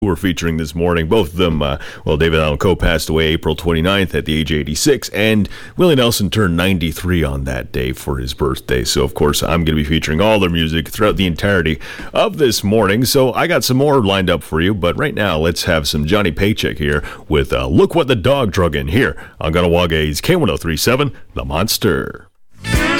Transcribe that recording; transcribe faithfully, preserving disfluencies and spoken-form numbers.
we're featuring this morning. Both of them, uh, well, David Allan Coe passed away April twenty-ninth at the age of eighty-six, and Willie Nelson turned ninety-three on that day for his birthday. So, of course, I'm going to be featuring all their music throughout the entirety of this morning. So I got some more lined up for you, but right now, let's have some Johnny Paycheck here with uh, Look What the Dog Drug In here on Ganawaga's K one oh three point seven, The Monster.